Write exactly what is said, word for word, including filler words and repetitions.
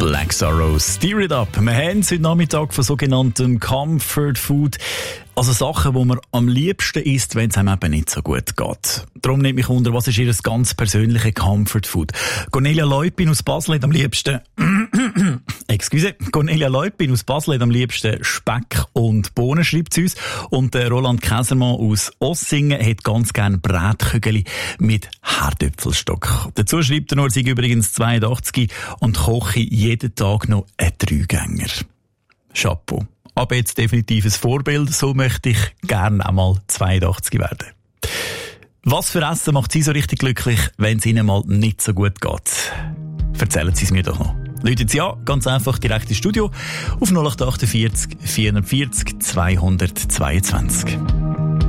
Black Sorrows, Steer It Up. Wir haben heute Nachmittag von sogenanntem Comfort Food, also Sachen, die man am liebsten isst, wenn es einem eben nicht so gut geht. Darum nimmt mich unter, was ist Ihr ganz persönliches Comfort Food? Cornelia Leupin aus Basel hat am liebsten Excuse, Cornelia Leupin aus Basel hat am liebsten Speck und Bohnen, schreibt sie uns. Und der Roland Käsermann aus Ossingen hat ganz gerne Brätkügeli mit Herdöpfelstock. Dazu schreibt er nur, sie sei übrigens zweiundachtzig und koche jeden Tag noch einen Dreigänger. Chapeau. Aber jetzt definitiv ein Vorbild, so möchte ich gerne einmal zweiundachtzig werden. Was für Essen macht Sie so richtig glücklich, wenn es Ihnen mal nicht so gut geht? Erzählen Sie es mir doch noch. Läuten Sie an, ganz einfach direkt ins Studio auf null acht vier acht vierhundertvierzig zweihundertzweiundzwanzig.